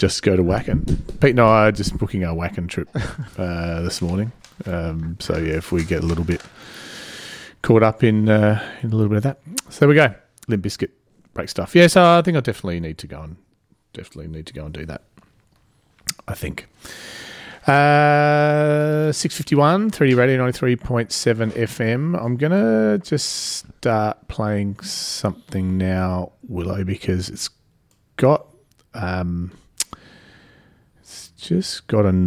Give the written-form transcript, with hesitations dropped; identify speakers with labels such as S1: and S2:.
S1: just go to Wacken. Pete and I are just booking our Wacken trip this morning. So, yeah, if we get a little bit caught up in a little bit of that. So there we go. Limp Bizkit break stuff. Yeah, so I think I definitely need to go and do that. I think. 6:51, 3D Radio 93.7 FM. I'm going to just start playing something now, Willow, because it's just got a